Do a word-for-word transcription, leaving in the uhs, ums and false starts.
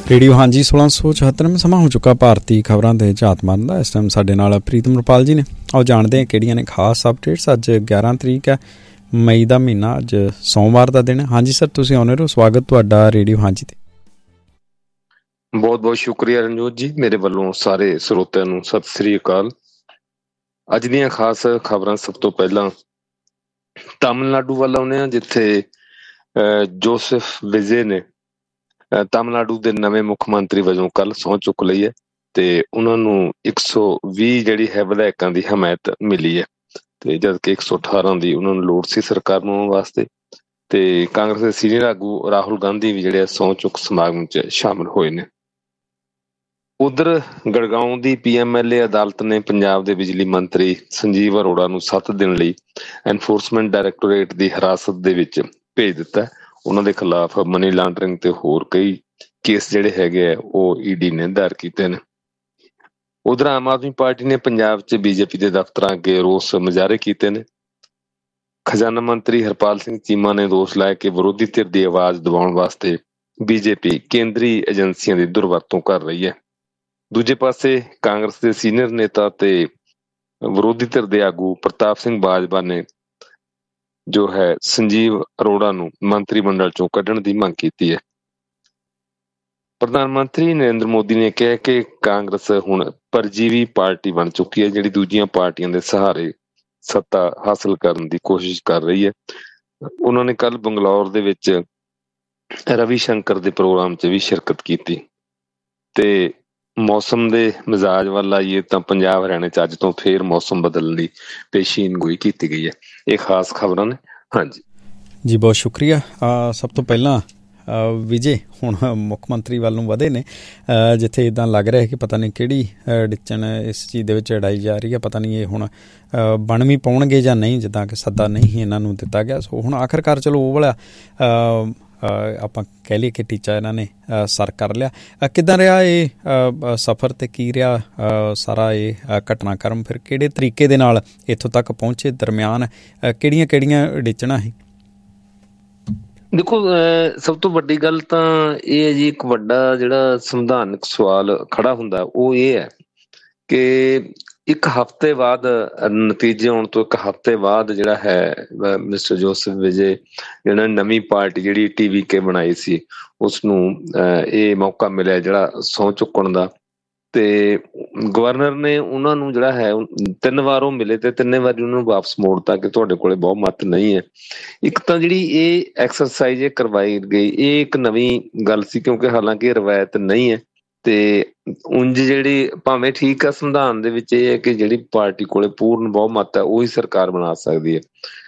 Radio ਹਾਂਜੀ सोलह सौ चौहत्तर ਸਮਾਂ ਹੋ ਚੁੱਕਾ ਭਾਰਤੀ ਖਬਰਾਂ ਦੇ ਝਾਤ ਮਾਰਨ ਦਾ। ਇਸ ਟਾਈਮ ਸਾਡੇ ਨਾਲ ਪ੍ਰੀਤਮ ਰੁਪਾਲ ਜੀ ਨੇ। ਆਓ ਜਾਣਦੇ ਹਾਂ ਕਿਹੜੀਆਂ ਨੇ ਖਾਸ ਅਪਡੇਟਸ। ਅੱਜ ਗਿਆਰਾਂ ਤਰੀਕ ਹੈ ਮਈ ਦਾ ਮਹੀਨਾ, ਅੱਜ ਸੋਮਵਾਰ ਦਾ ਦਿਨ ਹੈ। ਹਾਂਜੀ ਸਰ, ਤੁਸੀਂ ਆਉਂਦੇ ਰਹੋ। ਸਵਾਗਤ ਤੁਹਾਡਾ ਰੇਡੀਓ ਹਾਂਜੀ ਤੇ। ਬਹੁਤ ਬਹੁਤ ਸ਼ੁਕਰੀਆ ਰਣਜੋਤ ਜੀ, ਮੇਰੇ ਵੱਲੋਂ ਸਾਰੇ ਸਰੋਤਿਆਂ ਨੂੰ ਸਤਿ ਸ੍ਰੀ ਅਕਾਲ। ਅੱਜ ਦੀਆਂ ਖਾਸ ਖਬਰਾਂ, ਸਭ ਤੋਂ ਪਹਿਲਾਂ ਤਾਮਿਲਨਾਡੂ ਵੱਲ ਆਉਂਦੇ ਹਾਂ, ਜਿੱਥੇ ਜੋਸਫ ਵਿਜੇ ਨੇ ਤਾਮਿਲਨਾਡੂ ਦੇ ਨਵੇਂ ਮੁੱਖ ਮੰਤਰੀ ਵਜੋਂ ਕੱਲ੍ਹ ਸਹੁੰ ਚੁੱਕ ਲਈ ਹੈ ਤੇ ਉਹਨਾਂ ਨੂੰ ਇੱਕ ਸੌ ਵੀਹ ਜਿਹੜੀ ਹੈ ਵਿਧਾਇਕਾਂ ਦੀ ਹਮਾਇਤ ਮਿਲੀ ਹੈ, ਤੇ ਜਦ ਕਿ ਇੱਕ ਸੌ ਅਠਾਰਾਂ ਦੀ ਉਹਨਾਂ ਨੂੰ ਲੋੜ ਸੀ ਸਰਕਾਰ ਬਣਾਉਣ ਵਾਸਤੇ। ਤੇ ਕਾਂਗਰਸ ਦੇ ਸੀਨੀਅਰ ਆਗੂ ਰਾਹੁਲ ਗਾਂਧੀ ਵੀ ਜਿਹੜੇ ਸਹੁੰ ਚੁੱਕ ਸਮਾਗਮ 'ਚ ਸ਼ਾਮਿਲ ਹੋਏ ਨੇ। ਉਧਰ ਗੜਗਾਉਂ ਦੀ ਪੀ ਐਮ ਐਲ ਏ ਅਦਾਲਤ ਨੇ ਪੰਜਾਬ ਦੇ ਬਿਜਲੀ ਮੰਤਰੀ ਸੰਜੀਵ ਅਰੋੜਾ ਨੂੰ ਸੱਤ ਦਿਨ ਲਈ ਐਨਫੋਰਸਮੈਂਟ ਡਾਇਰੈਕਟੋਰੇਟ ਦੀ ਹਿਰਾਸਤ ਦੇ ਵਿੱਚ ਭੇਜ ਦਿੱਤਾ। ਉਹਨਾਂ ਦੇ ਖਿਲਾਫ ਮਨੀ ਲਾਂਡਰਿੰਗ ਤੇ ਹੋਰ ਕਈ ਕੇਸ ਜਿਹੜੇ ਹੈਗੇ ਆ ਉਹ ਈ ਡੀ ਨੇ ਦਾਇਰ ਕੀਤੇ ਨੇ। ਉਧਰ ਆਮ ਆਦਮੀ ਪਾਰਟੀ ਨੇ ਪੰਜਾਬ 'ਚ ਬੀਜੇਪੀ ਦੇ ਦਫ਼ਤਰਾਂ ਅੱਗੇ ਰੋਸ ਮੁਜ਼ਾਹਰੇ ਕੀਤੇ ਨੇ। ਖਜ਼ਾਨਾ ਮੰਤਰੀ ਹਰਪਾਲ ਸਿੰਘ ਚੀਮਾ ਨੇ ਦੋਸ਼ ਲਾਇਆ ਕਿ ਵਿਰੋਧੀ ਧਿਰ ਦੀ ਆਵਾਜ਼ ਦਬਾਉਣ ਵਾਸਤੇ ਬੀਜੇਪੀ ਕੇਂਦਰੀ ਏਜੰਸੀਆਂ ਦੀ ਦੁਰਵਰਤੋਂ ਕਰ ਰਹੀ ਹੈ। ਦੂਜੇ ਪਾਸੇ ਕਾਂਗਰਸ ਦੇ ਸੀਨੀਅਰ ਨੇਤਾ ਤੇ ਵਿਰੋਧੀ ਧਿਰ ਦੇ ਆਗੂ ਪ੍ਰਤਾਪ ਸਿੰਘ ਬਾਜਵਾ ਨੇ ਜੋ ਹੈ ਸੰਜੀਵ ਅਰੋੜਾ ਨੂੰ ਮੰਤਰੀ ਮੰਡਲ ਚੋਂ ਕੱਢਣ ਦੀ ਮੰਗ ਕੀਤੀ ਹੈ। ਪ੍ਰਧਾਨ ਮੰਤਰੀ ਨਰਿੰਦਰ ਮੋਦੀ ਨੇ ਕਿਹਾ ਕਿ ਕਾਂਗਰਸ ਹੁਣ ਪਰਜੀਵੀ ਪਾਰਟੀ ਬਣ ਚੁੱਕੀ ਹੈ, ਜਿਹੜੀ ਦੂਜੀਆਂ ਪਾਰਟੀਆਂ ਦੇ ਸਹਾਰੇ ਸੱਤਾ ਹਾਸਲ ਕਰਨ ਦੀ ਕੋਸ਼ਿਸ਼ ਕਰ ਰਹੀ ਹੈ। ਉਹਨਾਂ ਨੇ ਕੱਲ੍ਹ ਬੰਗਲੌਰ ਦੇ ਵਿੱਚ ਰਵੀ ਸ਼ੰਕਰ ਦੇ ਪ੍ਰੋਗਰਾਮ 'ਚ ਵੀ ਸ਼ਿਰਕਤ ਕੀਤੀ। ਤੇ ਮੌਸਮ ਦੇ ਮਿਜ਼ਾਜ ਵੱਲ ਆਈਏ ਤਾਂ ਪੰਜਾਬ ਹਰਿਆਣੇ 'ਚ ਅੱਜ ਤੋਂ ਫੇਰ ਮੌਸਮ ਬਦਲਣ ਦੀ ਪੇਸ਼ੀਨਗੋਈ ਕੀਤੀ ਗਈ ਹੈ। ਇਹ ਖਾਸ ਖਬਰਾਂ ਨੇ। ਹਾਂਜੀ ਜੀ, ਬਹੁਤ ਸ਼ੁਕਰੀਆ। ਸਭ ਤੋਂ ਪਹਿਲਾਂ ਵਿਜੇ ਹੁਣ ਮੁੱਖ ਮੰਤਰੀ ਵੱਲ ਨੂੰ ਵਧੇ ਨੇ, ਜਿੱਥੇ ਇੱਦਾਂ ਲੱਗ ਰਿਹਾ ਕਿ ਪਤਾ ਨਹੀਂ ਕਿਹੜੀ ਡਿੱਚਣ ਇਸ ਚੀਜ਼ ਦੇ ਵਿੱਚ ਅੜਾਈ ਜਾ ਰਹੀ ਹੈ। ਪਤਾ ਨਹੀਂ ਇਹ ਹੁਣ ਬਣ ਵੀ ਪਾਉਣਗੇ ਜਾਂ ਨਹੀਂ, ਜਿੱਦਾਂ ਕਿ ਸੱਦਾ ਨਹੀਂ ਇਹਨਾਂ ਨੂੰ ਦਿੱਤਾ ਗਿਆ। ਸੋ ਹੁਣ ਆਖਿਰਕਾਰ ਚਲੋ ਉਹ ਵਾਲਾ ਆਪਾਂ ਕਹਿ ਲਈਏ ਕਿ ਟੀਚਾ ਇਹਨਾਂ ਨੇ ਸਰ ਕਰ ਲਿਆ। ਕਿੱਦਾਂ ਰਿਹਾ ਇਹ ਸਫ਼ਰ ਤੇ ਕੀ ਰਿਹਾ ਸਾਰਾ ਇਹ ਘਟਨਾਕ੍ਰਮ? ਫਿਰ ਕਿਹੜੇ ਤਰੀਕੇ ਦੇ ਨਾਲ ਇੱਥੋਂ ਤੱਕ ਪਹੁੰਚੇ? ਦਰਮਿਆਨ ਕਿਹੜੀਆਂ ਕਿਹੜੀਆਂ ਡਿੱਚਣਾਂ ਸੀ? ਦੇਖੋ, ਸਭ ਤੋਂ ਵੱਡੀ ਗੱਲ ਤਾਂ ਇਹ ਹੈ ਜੀ, ਇੱਕ ਵੱਡਾ ਜਿਹੜਾ ਸੰਵਿਧਾਨਕ ਸਵਾਲ ਖੜਾ ਹੁੰਦਾ ਉਹ ਇਹ ਹੈ ਕਿ ਇੱਕ ਹਫ਼ਤੇ ਬਾਅਦ ਨਤੀਜੇ ਆਉਣ ਤੋਂ ਇੱਕ ਹਫ਼ਤੇ ਬਾਅਦ ਜਿਹੜਾ ਹੈ ਮਿਸਟਰ ਜੋਸਫ ਵਿਜੇ ਜਿਹੜਾ ਨਵੀਂ ਪਾਰਟੀ ਜਿਹੜੀ ਟੀ ਵੀ ਕੇ ਬਣਾਈ ਸੀ ਉਸਨੂੰ ਇਹ ਮੌਕਾ ਮਿਲਿਆ ਜਿਹੜਾ ਸਹੁੰ ਚੁੱਕਣ ਦਾ। ਤੇ ਗਵਰਨਰ ਨੇ ਉਹਨਾਂ ਨੂੰ ਜਿਹੜਾ ਹੈ ਤਿੰਨ ਵਾਰ ਉਹ ਮਿਲੇ ਤੇ ਤਿੰਨੇ ਵਾਰੀ ਉਹਨਾਂ ਨੂੰ ਵਾਪਸ ਮੋੜਤਾ ਕਿ ਤੁਹਾਡੇ ਕੋਲੇ ਬਹੁਤ ਮੱਤ ਨਹੀਂ ਹੈ। ਇੱਕ ਤਾਂ ਜਿਹੜੀ ਇਹ ਐਕਸਰਸਾਈਜ਼ ਇਹ ਕਰਵਾਈ ਗਈ ਇਹ ਇੱਕ ਨਵੀਂ ਗੱਲ ਸੀ, ਕਿਉਂਕਿ ਹਾਲਾਂਕਿ ਇਹ ਰਵਾਇਤ ਨਹੀਂ ਹੈ। ਤੇ ਉਂਝ ਜਿਹੜੀ ਭਾਵੇਂ ਠੀਕ ਆ, ਸੰਵਿਧਾਨ ਦੇ ਵਿੱਚ ਇਹ ਹੈ ਕਿ ਜਿਹੜੀ ਪਾਰਟੀ ਕੋਲੇ ਪੂਰਨ ਬਹੁਮਤ ਹੈ ਉਹੀ ਸਰਕਾਰ ਬਣਾ ਸਕਦੀ ਹੈ।